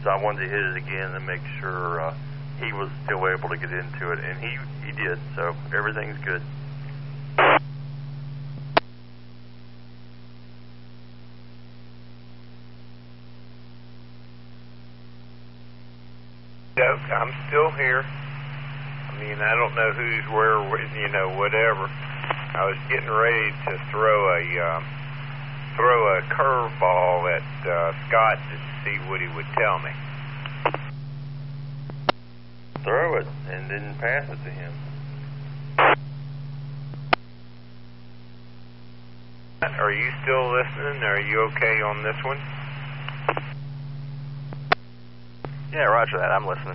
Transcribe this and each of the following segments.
So I wanted to hit it again and make sure he was still able to get into it, and he did. So everything's good. I'm still here. I mean, I don't know who's where, whatever. I was getting ready to throw a curveball at Scott to see what he would tell me. Throw it and then pass it to him. Are you still listening? Are you okay on this one? Yeah, roger that. I'm listening.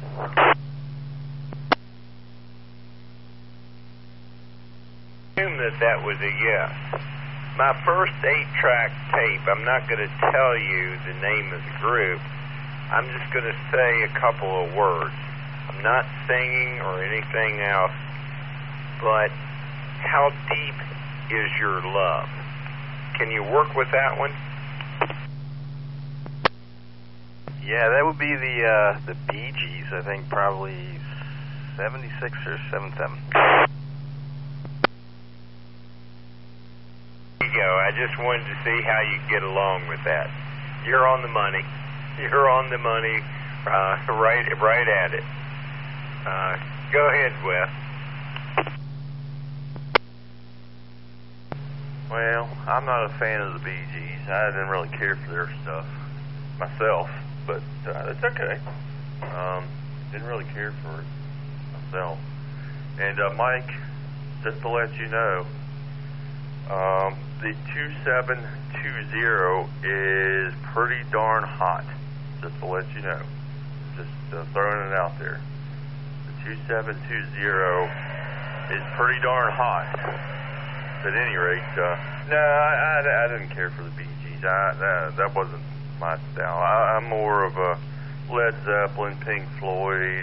Assume that was a yes. My first 8-track tape, I'm not going to tell you the name of the group. I'm just going to say a couple of words. I'm not singing or anything else, but how deep is your love? Can you work with that one? Yeah, that would be the Bee Gees, I think, probably 76 or 77. There you go. I just wanted to see how you get along with that. You're on the money. You're on the money, right at it. Go ahead, Wes. Well, I'm not a fan of the Bee Gees. I didn't really care for their stuff myself, but it's okay. Didn't really care for it myself. And Mike, just to let you know, the 2720 is pretty darn hot. Just to let you know. Just throwing it out there. The 2720 is pretty darn hot. At any rate, no, I didn't care for the Bee Gees. That wasn't my style. I'm more of a Led Zeppelin, Pink Floyd,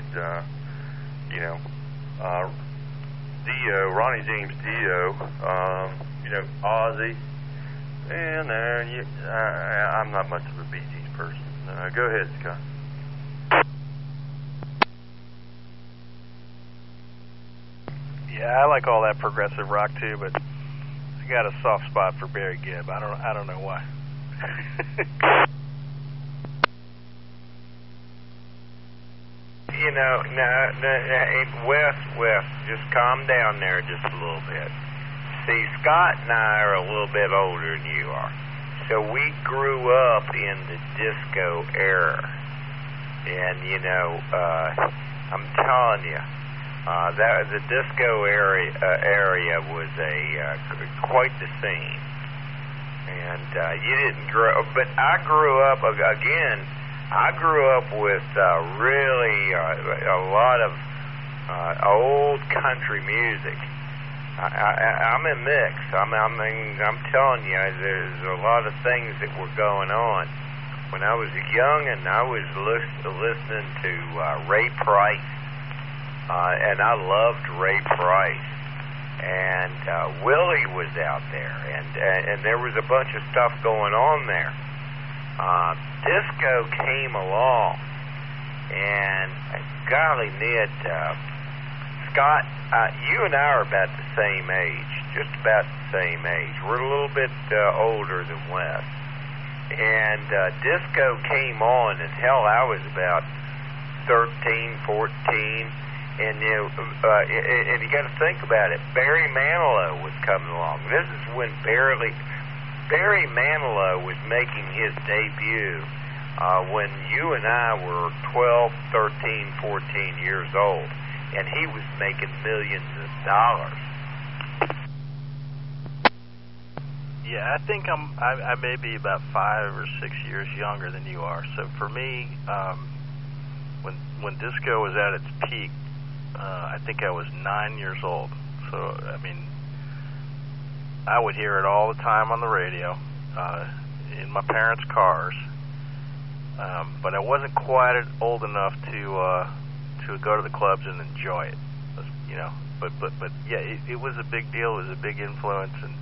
Dio, Ronnie James Dio, Ozzy. And I'm not much of a Bee Gees person. Go ahead, Scott. Yeah, I like all that progressive rock too, but I got a soft spot for Barry Gibb. I don't know why. Wes, just calm down there just a little bit. See, Scott and I are a little bit older than you are. So we grew up in the disco era. And, I'm telling you, that the disco area was quite the scene. And you didn't grow up, but I grew up, again, I grew up with really a lot of old country music. I'm a mix. I'm telling you, there's a lot of things that were going on. When I was young, and I was listening to Ray Price, and I loved Ray Price. And Willie was out there, and there was a bunch of stuff going on there. Disco came along, and golly, Ned, Scott, you and I are about the same age, just about the same age. We're a little bit older than Wes. And disco came on, and hell, I was about 13, 14. And and you got to think about it. Barry Manilow was coming along. This is when Barry Manilow was making his debut when you and I were 12, 13, 14 years old, and he was making millions of dollars. Yeah, I think I may be about 5 or 6 years younger than you are. So for me, when disco was at its peak, I think I was 9 years old. So, I mean, I would hear it all the time on the radio, in my parents' cars. But I wasn't quite old enough to go to the clubs and enjoy it, But yeah, it was a big deal. It was a big influence, and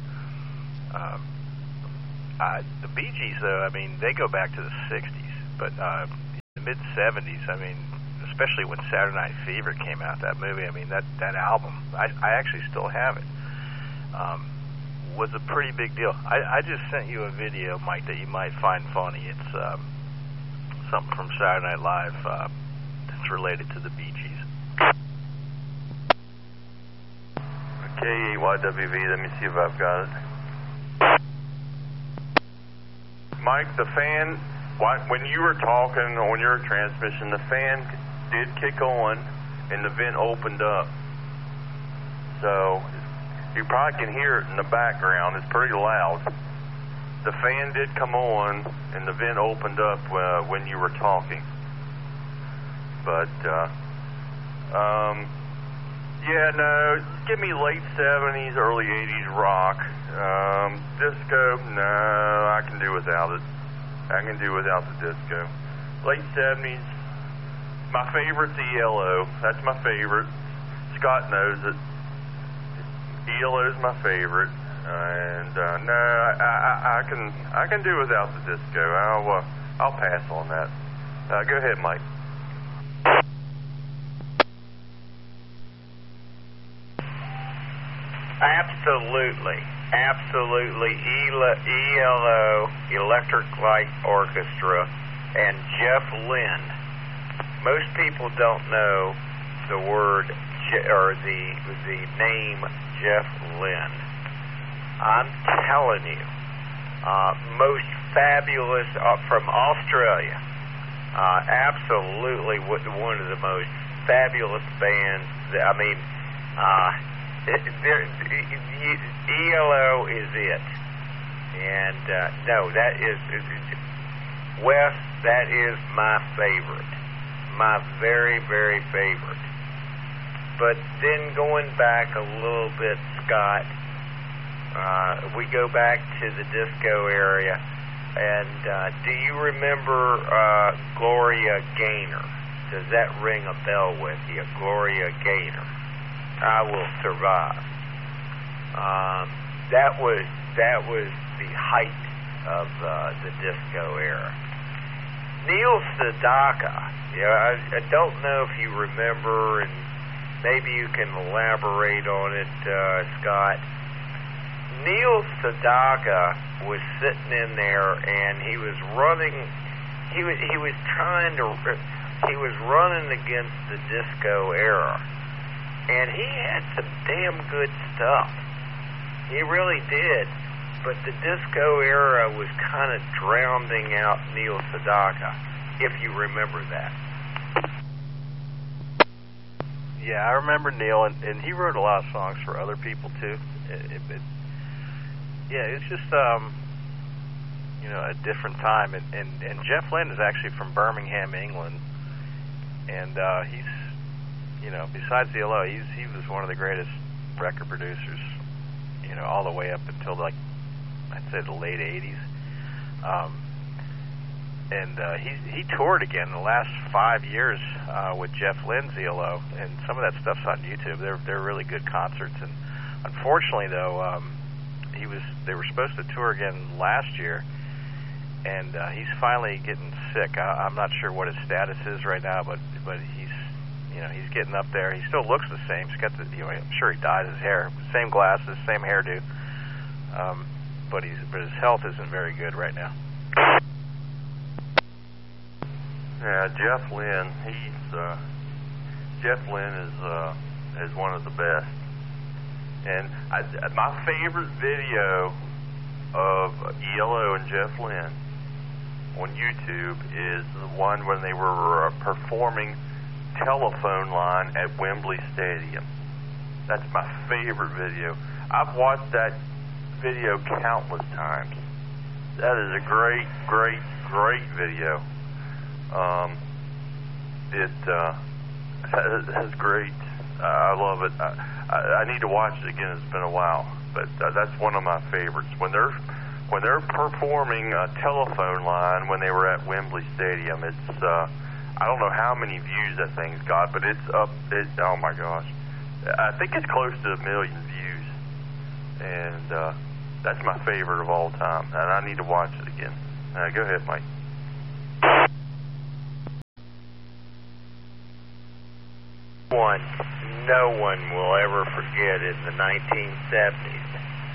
the Bee Gees, though, I mean, they go back to the '60s. But the mid-'70s, I mean, especially when Saturday Night Fever came out, that movie, I mean, that album, I actually still have it, was a pretty big deal. I just sent you a video, Mike, that you might find funny. It's something from Saturday Night Live that's related to the Bee Gees. KYWV, let me see if I've got it. Mike, the fan, when you were talking on your transmission, the fan did kick on and the vent opened up. So you probably can hear it in the background. It's pretty loud. The fan did come on and the vent opened up when you were talking. But, yeah, no, give me late 70s, early 80s rock. Disco, no, I can do without it. I can do without the disco. Late 70s, my favorite's ELO. That's my favorite. Scott knows it. ELO's my favorite. And, no, I can do without the disco. I'll pass on that. Go ahead, Mike. Absolutely. ELO, Electric Light Orchestra, and Jeff Lynne. Most people don't know the word or the name Jeff Lynne. I'm telling you, most fabulous from Australia. Absolutely, one of the most fabulous bands. I mean. ELO is it, and no, that is Wes. That is my favorite, my very, very favorite. But then going back a little bit, Scott, we go back to the disco area, and do you remember Gloria Gaynor? Does that ring a bell with you, Gloria Gaynor? I Will Survive. That was the height of the disco era. Neil Sedaka. I don't know if you remember, and maybe you can elaborate on it, Scott. Neil Sedaka was sitting in there, and he was running. He was running against the disco era. And he had some damn good stuff. He really did. But the disco era was kind of drowning out Neil Sedaka, if you remember that. Yeah, I remember Neil, and he wrote a lot of songs for other people, too. It's just, a different time. And Jeff Lynne is actually from Birmingham, England. And he's... besides the ELO, he was one of the greatest record producers, all the way up until, I'd say the late 80s. He toured again the last 5 years with Jeff Lynne's ELO, and some of that stuff's on YouTube. They're really good concerts. And unfortunately, though, they were supposed to tour again last year, and he's finally getting sick. I'm not sure what his status is right now, but he's getting up there. He still looks the same. He's got I'm sure he dyes his hair. Same glasses, same hairdo. But his health isn't very good right now. Yeah, Jeff Lynne. Jeff Lynne is one of the best. And my favorite video of ELO and Jeff Lynne on YouTube is the one when they were performing Telephone Line at Wembley Stadium. That's my favorite video. I've watched that video countless times. That is a great, great, great video. It's great. I love it. I need to watch it again. It's been a while, but that's one of my favorites. When they're performing Telephone Line when they were at Wembley Stadium, it's I don't know how many views that thing's got, but it's up. Oh my gosh, I think it's close to 1 million views, and that's my favorite of all time. And I need to watch it again. Go ahead, Mike. no one will ever forget in the 1970s.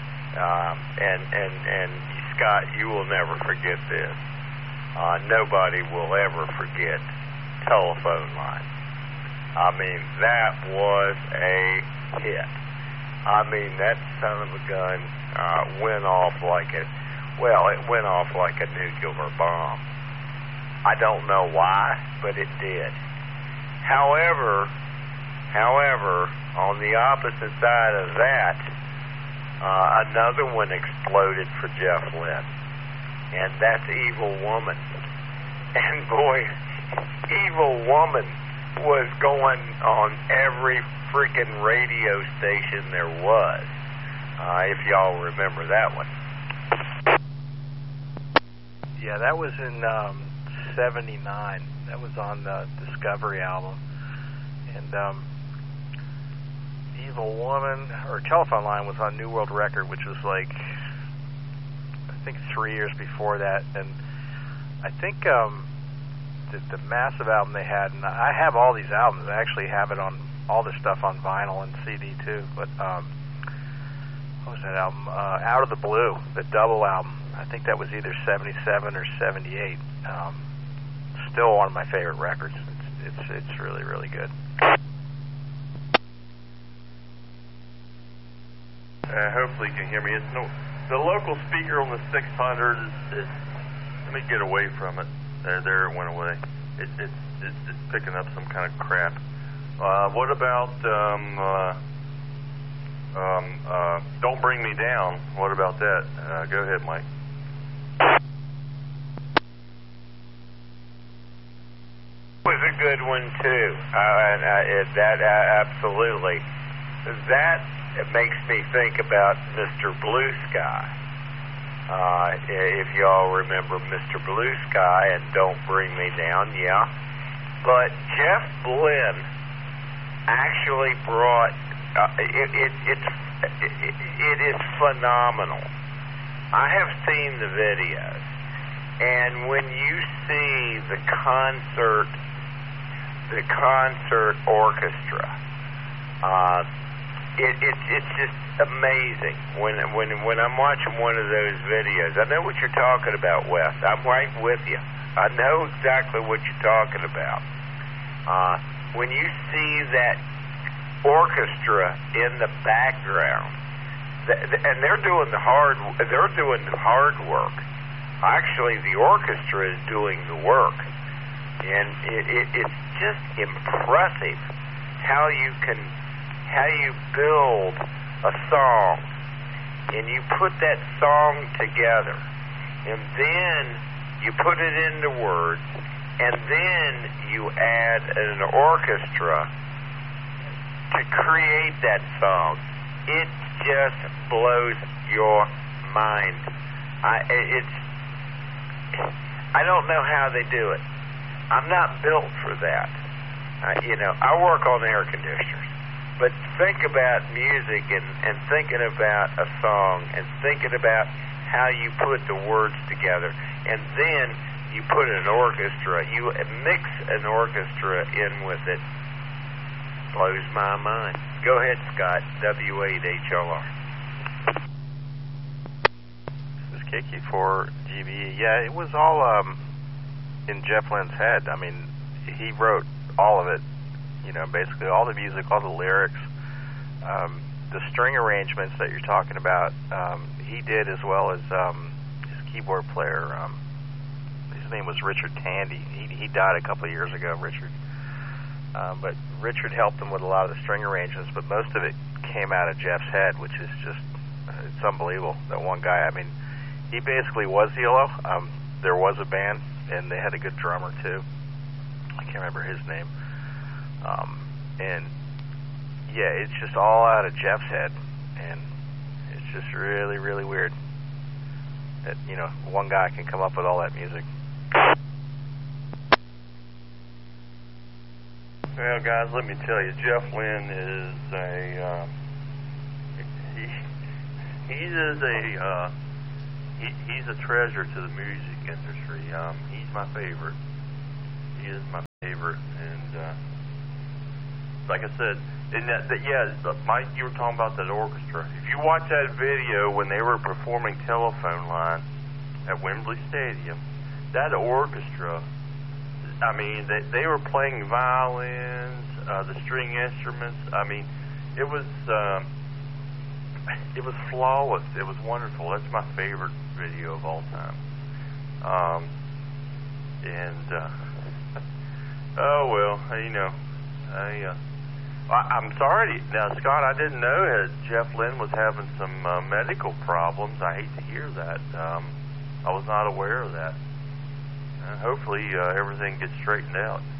And Scott, you will never forget this. Nobody will ever forget Telephone Line. I mean, that was a hit. I mean, that son of a gun went off like it went off like a nuclear bomb. I don't know why, but it did. However, on the opposite side of that, another one exploded for Jeff Lynne, and that's Evil Woman. And boy, Evil Woman was going on every freaking radio station there was, if y'all remember that one. Yeah, that was in 79. That was on the Discovery album. And Evil Woman, or Telephone Line, was on New World Record, which was like, I think 3 years before that. And I think the massive album they had, and I have all these albums. I actually have it on all the stuff on vinyl and CD too. But what was that album? Out of the Blue, the double album. I think that was either 77 or 78. Still one of my favorite records. It's really, really good. Hopefully you can hear me. The local speaker on the 600 is let me get away from it. There it went away. It's picking up some kind of crap. What about Don't Bring Me Down? What about that? Go ahead, Mike. Was a good one too. Absolutely. That makes me think about Mr. Blue Sky. If y'all remember Mr. Blue Sky and Don't Bring Me Down, yeah. But Jeff Lynne actually brought it is phenomenal. I have seen the videos, and when you see the concert orchestra, it's just amazing. When I'm watching one of those videos, I know what you're talking about, Wes. I'm right with you. I know exactly what you're talking about. When you see that orchestra in the background, and they're doing the hard work. Actually, the orchestra is doing the work, and it's just impressive how you build a song, and you put that song together, and then you put it into words, and then you add an orchestra to create that song. It just blows your mind. I don't know how they do it. I'm not built for that. I work on air conditioners. But think about music and thinking about a song and thinking about how you put the words together. And then you put an orchestra, you mix an orchestra in with it. Blows my mind. Go ahead, Scott. W8HLR. This is Kiki for GBE. Yeah, it was all in Jeff Lynne's head. I mean, he wrote all of it. Basically all the music, all the lyrics, the string arrangements that you're talking about, he did, as well as his keyboard player. His name was Richard Tandy. He died a couple of years ago, Richard. But Richard helped him with a lot of the string arrangements, but most of it came out of Jeff's head, which is just, it's unbelievable. That one guy, I mean, he basically was ELO. There was a band, and they had a good drummer, too. I can't remember his name. And yeah, it's just all out of Jeff's head, and it's just really, really weird that, one guy can come up with all that music. Well, guys, let me tell you, Jeff Lynne is he's a treasure to the music industry. He's my favorite. He is my favorite, and like I said, Mike, you were talking about that orchestra. If you watch that video when they were performing Telephone Line at Wembley Stadium, that orchestra, I mean, they were playing violins, the string instruments. I mean, it was flawless. It was wonderful. That's my favorite video of all time. Oh well, you know, I'm sorry. Now, Scott, I didn't know that Jeff Lynne was having some medical problems. I hate to hear that. I was not aware of that. Hopefully, everything gets straightened out.